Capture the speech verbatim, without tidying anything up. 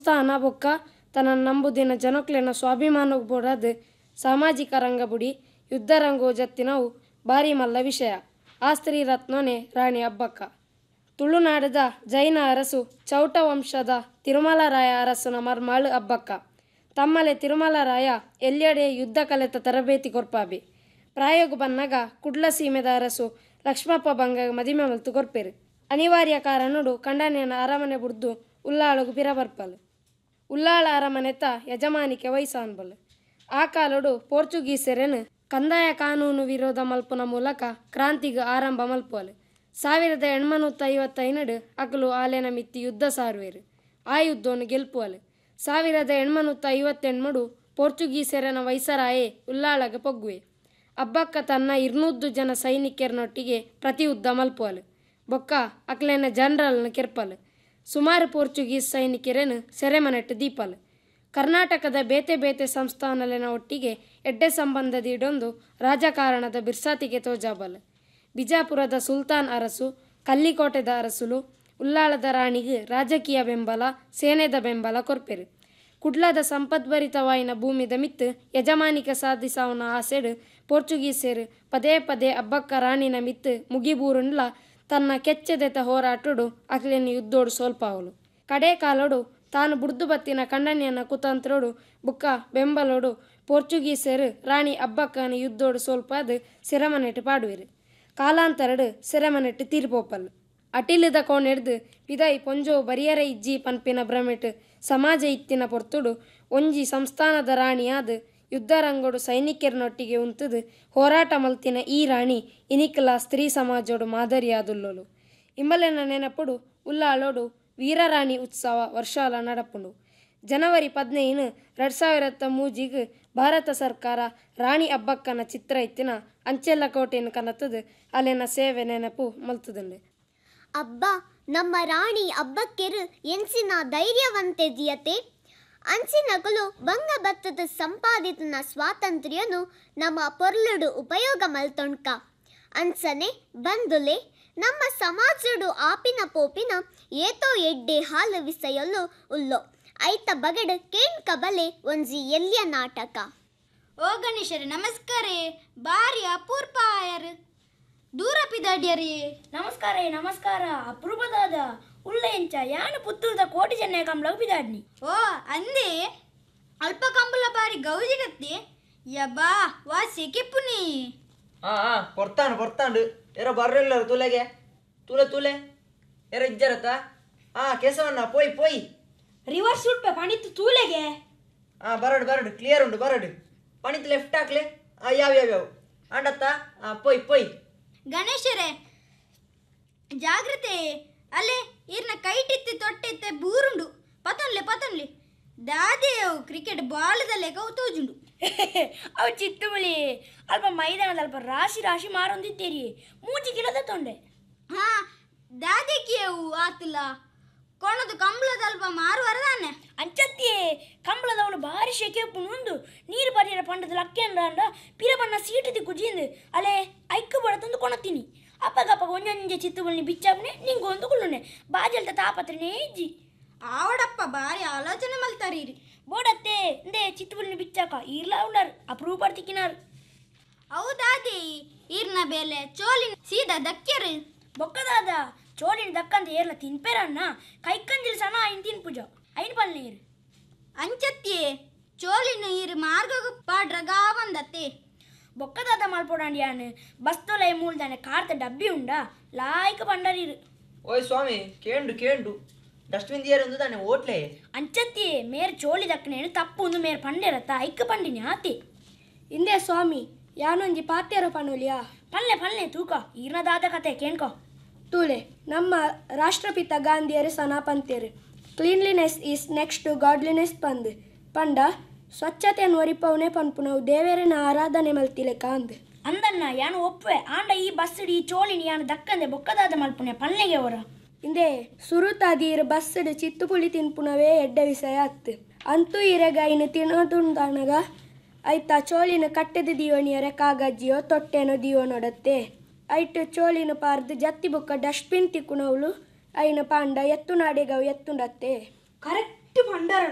ಸ್ಥಾನ ಬೊಕ್ಕ ತನ್ನ ನಂಬುದಿನ ಜನಕ್ಲೆನ ಸ್ವಾಭಿಮಾನಕ್ಕೆ ಬೋಡದು ಸಾಮಾಜಿಕ ರಂಗ ಬುಡಿ ಯುದ್ಧ ರಂಗೋ ಜತ್ತಿನವು ಭಾರಿ ಮಲ್ಲ ವಿಷಯ. ಆ ಸ್ತ್ರೀ ರತ್ನೋನೆ ರಾಣಿ ಅಬ್ಬಕ್ಕ. ತುಳುನಾಡದ ಜೈನ ಅರಸು ಚೌಟ ವಂಶದ ತಿರುಮಲರಾಯ ಅರಸನ ಮರ್ಮಾಳು ಅಬ್ಬಕ್ಕ. ತಮ್ಮಲೆ ತಿರುಮಲರಾಯ ಎಲ್ಲೆಡೆ ಯುದ್ಧ ಕಲೆತ ತರಬೇತಿ ಕೊರ್ಪಾಬಿ. ಪ್ರಾಯೋಗ ಬನ್ನಗ ಕುಡ್ಲ ಸೀಮೆದ ಅರಸು ಲಕ್ಷ್ಮಪ್ಪ ಬಂಗ ಮದಿಮೆ ಮಲ್ತು ಕೊರ್ಪೇರು. ಅನಿವಾರ್ಯ ಕಾರಣಡು ಕಂಡನೆಯನ ಅರಮನೆ ಬುಡ್ದು ಉಲ್ಲಾಳಗು ಪಿರ ಬರ್ಪಲು. ಉಲ್ಲಾಳ ಅರಮನೆತ ಯಜಮಾನಿಕೆ ವಯಸ್ಸಾನ್ಬಲು. ಆ ಕಾಲಡು ಪೋರ್ಚುಗೀಸರೇನು ಕಂದಾಯ ಕಾನೂನು ವಿರೋಧ ಮಲ್ಪುನ ಮೂಲಕ ಕ್ರಾಂತಿಗೆ ಆರಂಭ ಮಲ್ಪುವಲು. ಸಾವಿರದ ಎಣ್ಮನೂತ್ತ ಐವತ್ತೈನಡು ಅಕಲು ಆಲೆನ ಮಿತ್ತಿ ಯುದ್ಧ ಸಾರುವೆರು. ಆ ಯುದ್ಧವನ್ನು ಗೆಲ್ಪುವಲು. ಸಾವಿರದ ಎಣ್ಮನೂತ್ತ ಐವತ್ತೆಣ್ಮಡು ಪೋರ್ಚುಗೀಸರನ ವೈಸರಾಯೇ ಉಲ್ಲಾಳಗೆ ಪೊಗ್ಗುವೆ. ಅಬ್ಬಕ್ಕ ತನ್ನ ಇರ್ನೂದ್ದು ಜನ ಸೈನಿಕರನೊಟ್ಟಿಗೆ ಪ್ರತಿ ಯುದ್ಧ ಮಲ್ಪುವಲು. ಬೊಕ್ಕ ಅಕ್ಲೆನ ಜನರಲ್ನ ಕೆರ್ಪಲು. ಸುಮಾರು ಪೋರ್ಚುಗೀಸ್ ಸೈನಿಕರೇನು ಸೆರೆಮನೆಟ್ಟು ದೀಪಲು. ಕರ್ನಾಟಕದ ಬೇತೆ ಬೇತೆ ಸಂಸ್ಥಾನಲೆನ ಒಟ್ಟಿಗೆ ಎಡ್ಡೆ ಸಂಬಂಧದಿಡೊಂದು ರಾಜಕಾರಣದ ಬಿರ್ಸಾತಿಗೆ ತೋಜಾಬಲು. ಬಿಜಾಪುರದ ಸುಲ್ತಾನ್ ಅರಸು ಕಲ್ಲಿಕೋಟೆದ ಅರಸುಲು ಉಲ್ಲಾಳದ ರಾಣಿಗೆ ರಾಜಕೀಯ ಬೆಂಬಲ ಸೇನೆದ ಬೆಂಬಲ ಕೊರ್ಪೆರು. ಕುಡ್ಲದ ಸಂಪದ್ಭರಿತವಾಯಿನ ಭೂಮಿದ ಮಿತ್ತು ಯಜಮಾನಿಕ ಸಾಧಿಸಾವನ ಆಸೆಡು ಪೋರ್ಚುಗೀಸರು ಪದೇ ಪದೇ ಅಬ್ಬಕ್ಕ ರಾಣಿನ ಮಿತ್ತು ಮುಗಿಬೂರುಂಡ್ಲ ತನ್ನ ಕೆಚ್ಚೆದೆತ ಹೋರಾಟೋಡು ಅಕ್ಲೆನ ಯುದ್ಧೋಡು ಸೋಲ್ಪಾವಲು. ಕಡೆ ಕಾಲೋಡು ತಾನು ಬುಡ್ದು ಬತ್ತಿನ ಕಂಡನಿಯನ್ನ ಕುತಂತ್ರೋಡು ಬುಕ್ಕ ಬೆಂಬಲೋಡು ಪೋರ್ಚುಗೀಸರು ರಾಣಿ ಅಬ್ಬಕ್ಕನ ಯುದ್ಧೋಡು ಸೋಲ್ಪಾದು ಸೆರೆಮನೆಟ್ಟು ಪಾಡುವೆರು. ಕಾಲಾಂತರಡು ಸೆರೆಮನೆಟ್ಟು ತೀರ್ಪೋಪಲು. ಅಟಿಲಿದ ಕೋಣೆಡ್ದು ಪಿದೈ ಪೊಂಜೋ ಬರಿಯರೆ ಇಜ್ಜಿ ಪನ್ಪಿನ ಭ್ರಮೆಟ್ ಸಮಾಜ ಇತ್ತಿನ ಪೊರ್ತುಡು ಒಂಜಿ ಸಂಸ್ಥಾನದ ರಾಣಿಯಾದ ಯುದ್ಧರಂಗೋಡು ಸೈನಿಕರನೊಟ್ಟಿಗೆ ಉಂತದು ಹೋರಾಟ ಮಲ್ತಿನ ಈ ರಾಣಿ ಇನಿಕಲ ಸ್ತ್ರೀ ಸಮಾಜೋಡು ಮಾದರಿಯಾದುಲ್ಲೋಲು. ಇಂಬಲೆನ ನೆನಪುಡು ಉಲ್ಲಾಳೋಡು ವೀರರಾಣಿ ಉತ್ಸವ ವರ್ಷಾಲ ನಡಪುಂಡು. ಜನವರಿ ಪದ್ನೈದು ಎರಡು ಸಾವಿರದ ಮೂಜಿಗೆ ಭಾರತ ಸರ್ಕಾರ ರಾಣಿ ಅಬ್ಬಕ್ಕನ ಚಿತ್ರ ಇತ್ತಿನ ಅಂಚೆಲ್ಲ ಕೋಟೆಯನ್ನು ಕನತದು ಅಲ್ಲಿನ ಸೇವೆ ನೆನಪು ಮಲ್ತದಂಡೆ. ಅಬ್ಬ ನಮ್ಮ ರಾಣಿ ಅಬ್ಬಕ್ಕೆರು ಎನ್ಸಿನ ಧೈರ್ಯವಂತೆ ದಿಯತೆ ಅಂಚಿನಕಲು ಬಂಗ ಬತ್ತದ ಸಂಪಾದಿತನ ಸ್ವಾತಂತ್ರ್ಯನು ನಮ್ಮ ಪೊರ್ಲುಡು ಉಪಯೋಗ ಮಲ್ತೊಣ್ಕ ಅನ್ಸನೆ ಬಂದುಲೆ ನಮ್ಮ ಸಮಾಜಡು ಆಪಿನ ಪೋಪಿನ ಏತೋ ಎಡ್ಡೆ ಹಾಲು ವಿಸಯಲ್ಲು ಉಲ್ಲೋ ಐತ ಬಗಡ್ ಕೇಣ್ಕ ಬಲೆ ಒಂಜಿ ಎಲ್ಯ ನಾಟಕ. ಓ ಗಣೇಶರೇ ನಮಸ್ಕಾರ. ಬಾರಿ ಅಪೂರ್ವ ಆಯರ್ ದೂರ ಪಿದಾಡ್ಯರಿ. ನಮಸ್ಕಾರ ನಮಸ್ಕಾರ ಅಪರೂಪದಾದ ಉಳ್ಳ ಎಂಚ ಯಾನು ಪುತ್ತೂರದ ಕೋಟಿ ಚೆನ್ನೈ ಕಂಬಳ ಪಿದಾಡ್ನಿ. ಓ ಅಂದೆ ಅಲ್ಪ ಕಂಬಳ ಬಾರಿ ಗೌಜಿಗತ್ತಿ ಯಬ್ಬಾ ವಾ ಸೆಕೆಪ್ಪುನಿ. ಆ ಆ ಪೊರ್ತಾಂಡು ಪೊರ್ತಾಂಡು ಎರ ಬರ್ರೆಲ್ಲರು ತುಲೆಗೆ ತುಲೆ ತುಲೆ ಎರ ಇಜ್ಜರತ್ತ ಆ ಕೇಸವನ್ನ ಪೋಯ್ ಪೋಯ್ ರಿವರ್ಸ್ ಉಟ್ಪೆ ಪಣಿತ್ತು ತೂಲೆಗೆ. ಆ ಬರಡು ಬರಡು ಕ್ಲಿಯರ್ ಉಂಡು ಬರಡು ಪಣಿತ್ ಲೆಫ್ಟ್ ಹಾಕ್ಲೆ ಆ ಯಾವ ಯಾವ ಯಾವ ಆಂಡತ್ತ ಆ ಪೋಯ್ ಪೋಯ್. ಗಣೇಶರೇ ಜಾಗ್ರತೆ ಅಲ್ಲೇ ಇರ್ನ ಕೈಟಿತ್ತಿ ತೊಟ್ಟಿತ್ತೆ ಬೂರುಂಡು ಪತನ್ಲೆ ಪತನ್ಲೆ ದಾದೇವು ಕ್ರಿಕೆಟ್ ಬಾಳದಲ್ಲೇ ಕೌತೋಜುಂಡು. ಅವು ಚಿತ್ತುಮಳಿ ಅಲ್ಪ ಮೈದಾನದ ಅಲ್ಪ ರಾಶಿ ರಾಶಿ ಮಾರೊಂದಿದ್ದೀರಿ ಮೂಜಿ ಗಿಡದ ತೊಂಡೆ. ಹಾ ದಾದೇಕಿಯವು ಆತಿಲ್ಲ ಕೊಣದು ಕಂಬಳದ ಅಲ್ಪ ಮಾರುವರದಾನೆ ಅಂಚತ್ತಿಯೇ ಕಂಬಳದವನು ಭಾರಿ ಶೆಕೆ ಉಂಡು ನೀರು ಬರೀರ ಪಂಡದ ಲಕ್ಕೆಂಡ ಪಿರ ಬಣ್ಣ ಸೀಟು ದಿಕ್ಕು ಜೀಂದು ಅಲ್ಲೇ ಐಕ್ಕು ಬಡ ತಂದು ಕೊಣತೀನಿ ಅಪ್ಪಗಪ್ಪ ಒಂಜೊಂಜೆ ಚಿತ್ತುಮಳಿ ಬಿಚ್ಚಾವನೆ ನಿಂಗೆ ಒಂದು ಕುಳ್ಳುನೆ ಬಾಜಲ್ತ ತಾಪತ್ರನೇ ಇಜ್ಜಿ. ಆವಡಪ್ಪ ಬಾರಿ ಆಲೋಚನೆ ಮಲ್ತಾರೀರಿ ಬೋಡತ್ತೆ ಇಂದೇ ಚಿತ್ತುಮಳಿ ಬಿಚ್ಚಾಕ ಇರ್ಲ ಉಳ್ಳಾರು ಅಪ್ರೂವ್ ತಿಕ್ಕಿನಾರು. ಹೌದಾದಿ ಈರ್ನ ಬೇಲೆ ಚೋಲಿನ ಸೀದಾ ದಕ್ಕ್ಯರು ಬೊಕ್ಕದಾದ ಚೋಳಿನ ದಕ್ಕಂತ ಏರ್ಲ ತಿನ್ಪೇರನ್ನ ಕೈಕಂದಿಲ್ ಸಮ ಐನ್ ತಿನ್ ಪೂಜ ಐನ್ ಪಲ್ಲೆ ಇರು ಅಂಚತ್ತಿಯೇ ಚೋಲಿನ ಈರು ಮಾರ್ಗ ಪಾಡ್ರಗಾ ಬಂದತ್ತೆ ಬೊಕ್ಕದಾದ ಮಲ್ಪೊಡಾಂಡಿಯಾನು ಬಸ್ತೊಲೆ ಮೂಲ್ದಾನೆ ಕಾರ್ತ ಡಬ್ಬಿ ಉಂಡ ಲಾಯ್ಕ ಪಂಡರೀರು. ಓಯ್ ಸ್ವಾಮಿ ಕೇಂಡು ಕೇಂಡು ಡಸ್ಟ್ಬಿನ್ ದಿಯರ್ ಒಂದು ತಾನೆ ಓಟ್ಲೆ ಅಂಚತ್ತಿಯೇ ಮೇರ್ ಚೋಳಿ ದಕ್ಕನೇನು ತಪ್ಪು ಒಂದು ಮೇರ್ ಪಂಡೆರತ್ತ ಐಕ್ಕ ಪಂಡಿನಿ ಆತಿ ಇಂದೇ ಸ್ವಾಮಿ ಯಾನೊಂಜಿ ಪಾತ್ಯರ ಪಣುಲಿಯಾ ಪಲ್ಲೆ ಪಲ್ಲೆ ತೂಕ ಈರ್ನದಾದ ಕತೆ ಕೇಳ್ಕೊ ತೂಲೆ ನಮ್ಮ ರಾಷ್ಟ್ರಪಿತ ಗಾಂಧಿಯರು ಸನ ಪಂತ್ಯರು cleanliness is next to godliness ಪಂದ್ ಪಂಡ ಸ್ವಚ್ಛತೆಯನ್ನು ಒರಿಪವನೇ ಪನ್ಪುನವು ದೇವೇರನ ಆರಾಧನೆ ಮಲ್ತಿಲೆ ಕಾಂದ್ ಅಂದನ್ನ ಯಾನು ಒಪ್ಪೆ ಆಂಡ ಈ ಬಸ್ಸಡಿ ಈ ಚೋಳಿನಿ ಯಾನು ದಕ್ಕಂದೆ ಬೊಕ್ಕದಾದ ಮಲ್ಪುನೆ ಪಲ್ಲೆಗೆ ಅವರ ಇಂದೇ ಸುರುತಾದೀರ್ ಬಸ್ಸಡು ಚಿತ್ತುಪುಳಿ ತಿನ್ಪುನವೇ ಎಡ್ಡ ವಿಷಯ ಅತ್ತು ಅಂತೂ ಇರೆಗ ಇನ್ನು ತಿನ್ನೋದುಂಡನಗ ಐತ ಚೋಳಿನ ಕಟ್ಟೆದ ದೀವಣಿಯರೆ ಕಾಗಜ್ಜಿಯೋ ತೊಟ್ಟೆನೋ ದೀವೋ ನೋಡತ್ತೆ ಐಟ್ ಚೋಳಿನ ಪಾರ್ದು ಜತ್ತಿ ಬೊಕ್ಕ ಡಸ್ಟ್ಬಿನ್ ತಿಕ್ಕುನವಳು ಐನ ಪಾಂಡ ಎತ್ತು ನಾಡೆಗವು ಎತ್ತುಂಡತ್ತೆ ಕರೆಕ್ಟ್ ನೆಟ್ಟು ಪಂಡರ